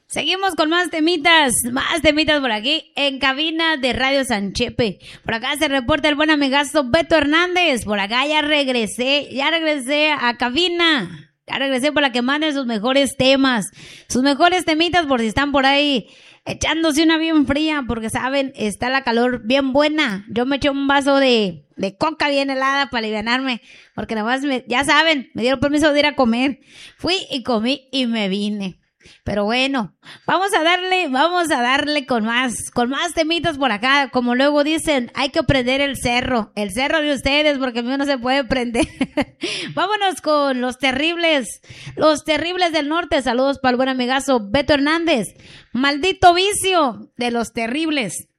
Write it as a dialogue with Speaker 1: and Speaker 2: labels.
Speaker 1: Seguimos con más temitas por aquí en cabina de Radio Sanchepe. Por acá se reporta el buen amigazo Beto Hernández. Por acá ya regresé a cabina. Ya regresé para que manden sus mejores temas, sus mejores temitas por si están por ahí echándose una bien fría, porque saben, está la calor bien buena. Yo me eché un vaso de coca bien helada para alivianarme, porque nada más, ya saben, me dieron permiso de ir a comer. Fui y comí y me vine. Pero bueno, vamos a darle con más temitas por acá. Como luego dicen, hay que prender el cerro de ustedes, porque a mí no se puede prender. Vámonos con los terribles del norte. Saludos para el buen amigazo Beto Hernández. Maldito vicio de los terribles.